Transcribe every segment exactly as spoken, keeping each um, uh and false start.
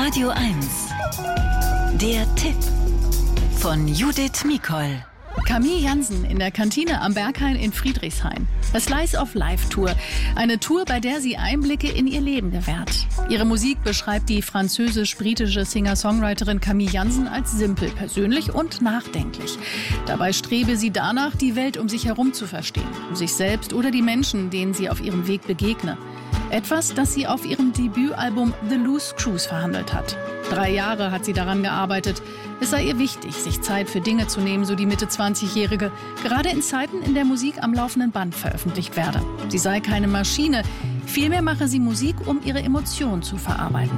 Radio eins. Der Tipp von Judith Mikol. Camille Jansen in der Kantine am Berghain in Friedrichshain. A Slice of Life Tour. Eine Tour, bei der sie Einblicke in ihr Leben gewährt. Ihre Musik beschreibt die französisch-britische Singer-Songwriterin Camille Jansen als simpel, persönlich und nachdenklich. Dabei strebe sie danach, die Welt um sich herum zu verstehen. Sich selbst oder die Menschen, denen sie auf ihrem Weg begegne. Etwas, das sie auf ihrem Debütalbum The Loose Cruise verhandelt hat. Drei Jahre hat sie daran gearbeitet. Es sei ihr wichtig, sich Zeit für Dinge zu nehmen, so die Mitte-zwanzigjährige. Gerade in Zeiten, in der Musik am laufenden Band veröffentlicht werde. Sie sei keine Maschine. Vielmehr mache sie Musik, um ihre Emotionen zu verarbeiten.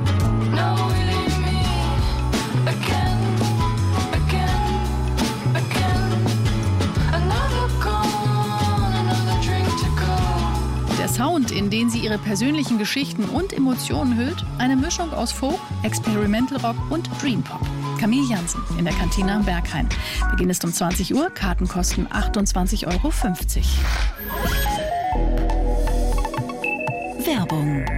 Der Sound, in den sie ihre persönlichen Geschichten und Emotionen hüllt, eine Mischung aus Folk, Experimental Rock und Dream Pop. Camille Jansen in der Kantine am Berghain. Beginn ist um zwanzig Uhr, Karten kosten achtundzwanzig Euro fünfzig. Werbung.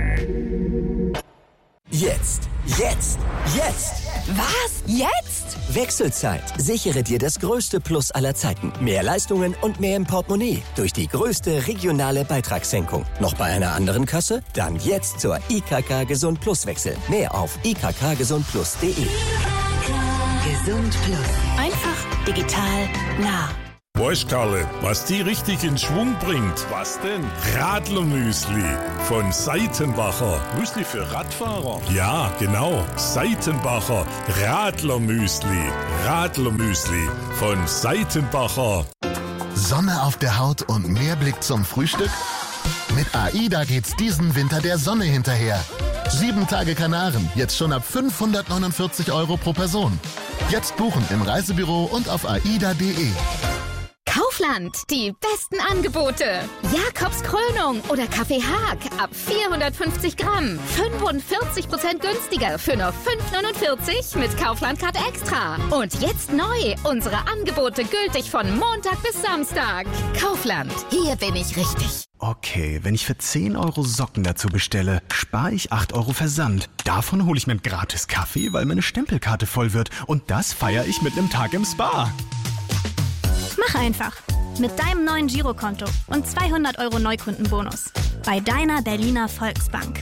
Jetzt, jetzt, jetzt! Was? Jetzt? Wechselzeit. Sichere dir das größte Plus aller Zeiten. Mehr Leistungen und mehr im Portemonnaie. Durch die größte regionale Beitragssenkung. Noch bei einer anderen Kasse? Dann jetzt zur I K K Gesund Plus wechseln. Mehr auf i k k gesund plus punkt d e. Gesund Plus. Einfach, digital, nah. Weißt, Karle, was die richtig in Schwung bringt? Was denn? Radlermüsli von Seitenbacher. Müsli für Radfahrer? Ja, genau. Seitenbacher Radlermüsli. Radlermüsli von Seitenbacher. Sonne auf der Haut und mehr Blick zum Frühstück? Mit AIDA geht's diesen Winter der Sonne hinterher. Sieben Tage Kanaren, jetzt schon ab fünfhundertneunundvierzig Euro pro Person. Jetzt buchen im Reisebüro und auf aida punkt de. Kaufland, die besten Angebote. Jakobs Krönung oder Kaffee Haag ab vierhundertfünfzig Gramm. fünfundvierzig Prozent günstiger für nur fünf neunundvierzig mit Kaufland-Card Extra. Und jetzt neu, unsere Angebote gültig von Montag bis Samstag. Kaufland, hier bin ich richtig. Okay, wenn ich für zehn Euro Socken dazu bestelle, spare ich acht Euro Versand. Davon hole ich mir einen gratis Kaffee, weil meine Stempelkarte voll wird. Und das feiere ich mit einem Tag im Spa. Mach einfach. Mit deinem neuen Girokonto und zweihundert Euro Neukundenbonus. Bei deiner Berliner Volksbank.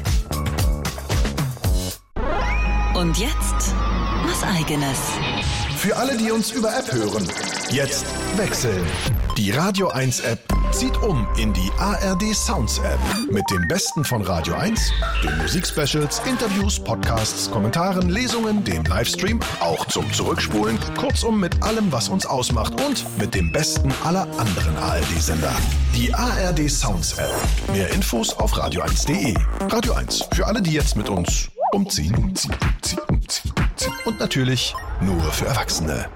Und jetzt was Eigenes. Für alle, die uns über App hören, jetzt wechseln. Die Radio eins App zieht um in die A R D Sounds App. Mit dem Besten von Radio eins, den Musikspecials, Interviews, Podcasts, Kommentaren, Lesungen, dem Livestream, auch zum Zurückspulen, kurzum mit allem, was uns ausmacht und mit dem Besten aller anderen A R D-Sender. Die A R D Sounds App. Mehr Infos auf radio eins punkt de. Radio eins, für alle, die jetzt mit uns umziehen, umziehen, umziehen, umziehen, umziehen. Und natürlich nur für Erwachsene.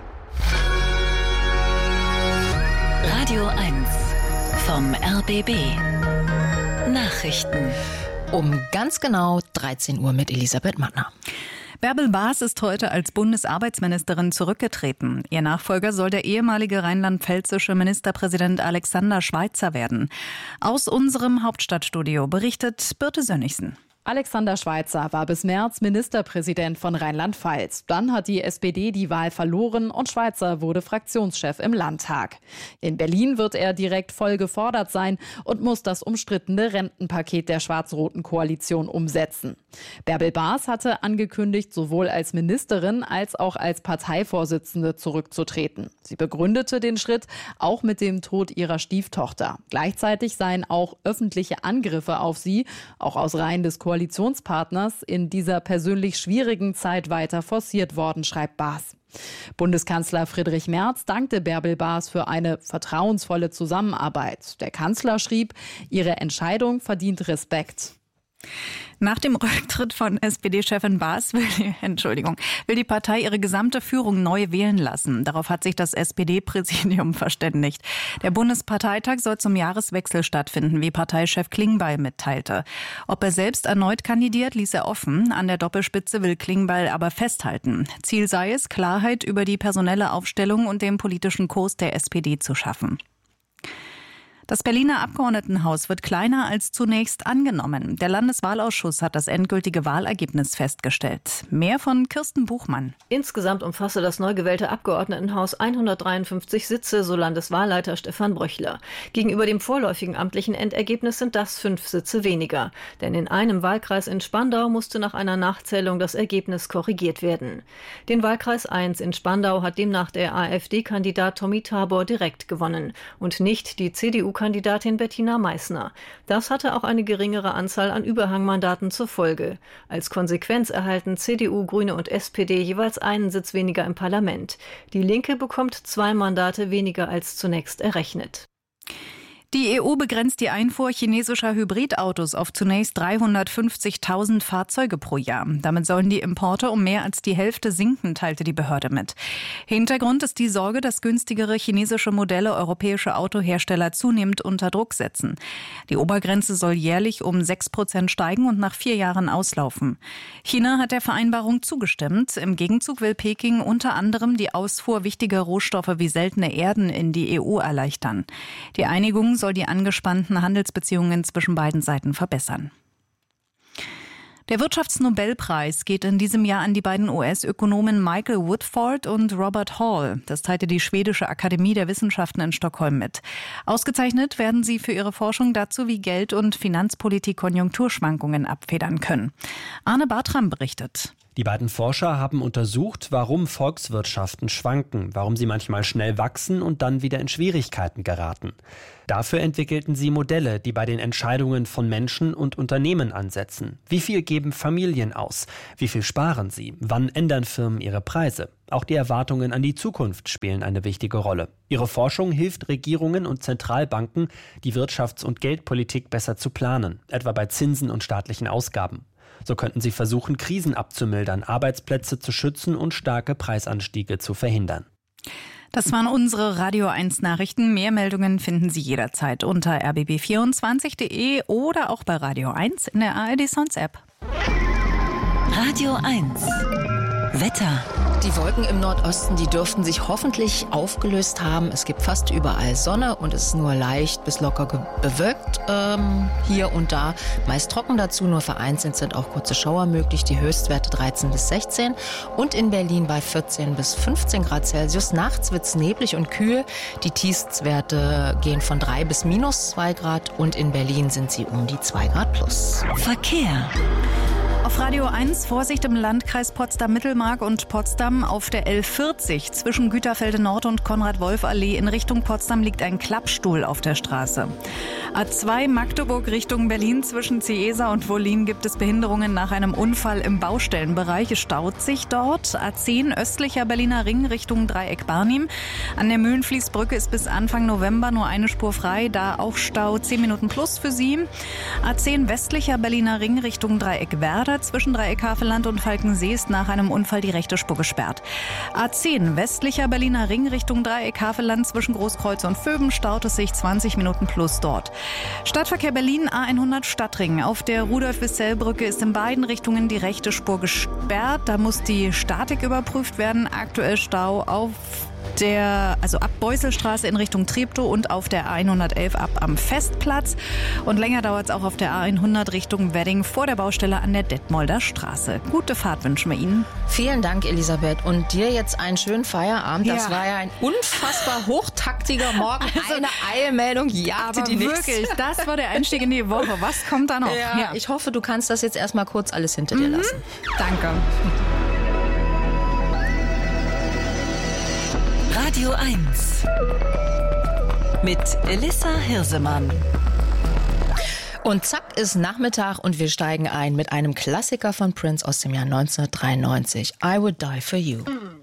Radio eins vom R B B. Nachrichten. Um ganz genau dreizehn Uhr mit Elisabeth Mattner. Bärbel Baas ist heute als Bundesarbeitsministerin zurückgetreten. Ihr Nachfolger soll der ehemalige rheinland-pfälzische Ministerpräsident Alexander Schweitzer werden. Aus unserem Hauptstadtstudio berichtet Birte Sönnigsen. Alexander Schweitzer war bis März Ministerpräsident von Rheinland-Pfalz. Dann hat die S P D die Wahl verloren und Schweitzer wurde Fraktionschef im Landtag. In Berlin wird er direkt voll gefordert sein und muss das umstrittene Rentenpaket der schwarz-roten Koalition umsetzen. Bärbel Baas hatte angekündigt, sowohl als Ministerin als auch als Parteivorsitzende zurückzutreten. Sie begründete den Schritt auch mit dem Tod ihrer Stieftochter. Gleichzeitig seien auch öffentliche Angriffe auf sie, auch aus Reihen des Koalitionspartners, in dieser persönlich schwierigen Zeit weiter forciert worden, schreibt Baas. Bundeskanzler Friedrich Merz dankte Bärbel Baas für eine vertrauensvolle Zusammenarbeit. Der Kanzler schrieb, ihre Entscheidung verdient Respekt. Nach dem Rücktritt von S P D-Chefin Baas will die, Entschuldigung, will die Partei ihre gesamte Führung neu wählen lassen. Darauf hat sich das S P D-Präsidium verständigt. Der Bundesparteitag soll zum Jahreswechsel stattfinden, wie Parteichef Klingbeil mitteilte. Ob er selbst erneut kandidiert, ließ er offen. An der Doppelspitze will Klingbeil aber festhalten. Ziel sei es, Klarheit über die personelle Aufstellung und den politischen Kurs der S P D zu schaffen. Das Berliner Abgeordnetenhaus wird kleiner als zunächst angenommen. Der Landeswahlausschuss hat das endgültige Wahlergebnis festgestellt. Mehr von Kirsten Buchmann. Insgesamt umfasse das neu gewählte Abgeordnetenhaus hundertdreiundfünfzig Sitze, so Landeswahlleiter Stefan Bröchler. Gegenüber dem vorläufigen amtlichen Endergebnis sind das fünf Sitze weniger. Denn in einem Wahlkreis in Spandau musste nach einer Nachzählung das Ergebnis korrigiert werden. Den Wahlkreis eins in Spandau hat demnach der AfD-Kandidat Tommy Tabor direkt gewonnen und nicht die C D U-Kandidatin Bettina Meissner. Das hatte auch eine geringere Anzahl an Überhangmandaten zur Folge. Als Konsequenz erhalten C D U, Grüne und S P D jeweils einen Sitz weniger im Parlament. Die Linke bekommt zwei Mandate weniger als zunächst errechnet. Die E U begrenzt die Einfuhr chinesischer Hybridautos auf zunächst dreihundertfünfzigtausend Fahrzeuge pro Jahr. Damit sollen die Importe um mehr als die Hälfte sinken, teilte die Behörde mit. Hintergrund ist die Sorge, dass günstigere chinesische Modelle europäische Autohersteller zunehmend unter Druck setzen. Die Obergrenze soll jährlich um sechs Prozent steigen und nach vier Jahren auslaufen. China hat der Vereinbarung zugestimmt. Im Gegenzug will Peking unter anderem die Ausfuhr wichtiger Rohstoffe wie seltene Erden in die E U erleichtern. Die Einigung soll die angespannten Handelsbeziehungen zwischen beiden Seiten verbessern. Der Wirtschaftsnobelpreis geht in diesem Jahr an die beiden U S-Ökonomen Michael Woodford und Robert Hall. Das teilte die Schwedische Akademie der Wissenschaften in Stockholm mit. Ausgezeichnet werden sie für ihre Forschung dazu, wie Geld- und Finanzpolitik Konjunkturschwankungen abfedern können. Arne Bartram berichtet. Die beiden Forscher haben untersucht, warum Volkswirtschaften schwanken, warum sie manchmal schnell wachsen und dann wieder in Schwierigkeiten geraten. Dafür entwickelten sie Modelle, die bei den Entscheidungen von Menschen und Unternehmen ansetzen. Wie viel geben Familien aus? Wie viel sparen sie? Wann ändern Firmen ihre Preise? Auch die Erwartungen an die Zukunft spielen eine wichtige Rolle. Ihre Forschung hilft Regierungen und Zentralbanken, die Wirtschafts- und Geldpolitik besser zu planen, etwa bei Zinsen und staatlichen Ausgaben. So könnten sie versuchen, Krisen abzumildern, Arbeitsplätze zu schützen und starke Preisanstiege zu verhindern. Das waren unsere Radio eins Nachrichten. Mehr Meldungen finden Sie jederzeit unter r b b vierundzwanzig punkt d e oder auch bei Radio eins in der A R D Sounds App. Radio eins Wetter. Die Wolken im Nordosten, die dürften sich hoffentlich aufgelöst haben. Es gibt fast überall Sonne und es ist nur leicht bis locker bewölkt ähm, hier und da. Meist trocken dazu, nur vereinzelt sind auch kurze Schauer möglich. Die Höchstwerte dreizehn bis sechzehn und in Berlin bei vierzehn bis fünfzehn Grad Celsius. Nachts wird es neblig und kühl. Die Tiefstwerte gehen von drei bis minus zwei Grad und in Berlin sind sie um die zwei Grad plus. Verkehr. Auf Radio eins Vorsicht im Landkreis Potsdam-Mittelmark und Potsdam auf der L vierzig. Zwischen Güterfelde Nord und Konrad-Wolf-Allee in Richtung Potsdam liegt ein Klappstuhl auf der Straße. A zwei Magdeburg Richtung Berlin zwischen Ciesa und Wollin gibt es Behinderungen nach einem Unfall im Baustellenbereich. Es staut sich dort. A zehn östlicher Berliner Ring Richtung Dreieck Barnim. An der Mühlenfließbrücke ist bis Anfang November nur eine Spur frei, da auch Stau zehn Minuten plus für Sie. A zehn westlicher Berliner Ring Richtung Dreieck Werder. Zwischen Dreieck Havelland und Falkensee ist nach einem Unfall die rechte Spur gesperrt. A zehn westlicher Berliner Ring Richtung Dreieck Havelland zwischen Großkreuz und Vöben staut es sich zwanzig Minuten plus dort. Stadtverkehr Berlin A hundert Stadtring. Auf der Rudolf-Wissell-Brücke ist in beiden Richtungen die rechte Spur gesperrt. Da muss die Statik überprüft werden. Aktuell Stau auf der, also ab Beuselstraße in Richtung Treptow und auf der A hundertelf ab am Festplatz. Und länger dauert es auch auf der A hundert Richtung Wedding vor der Baustelle an der Detmolder Straße. Gute Fahrt wünschen wir Ihnen. Vielen Dank, Elisabeth. Und dir jetzt einen schönen Feierabend. Ja. Das war ja ein unfassbar hochtaktiger Morgen. Eine Eilmeldung jagte Aber die nächste. wirklich, das war der Einstieg in die Woche. Was kommt da noch? Ja, ja. Ich hoffe, du kannst das jetzt erstmal kurz alles hinter dir lassen. Danke. Radio eins mit Elissa Hirsemann. Und zack ist Nachmittag und wir steigen ein mit einem Klassiker von Prince aus dem Jahr neunzehnhundertdreiundneunzig. I Would Die For You.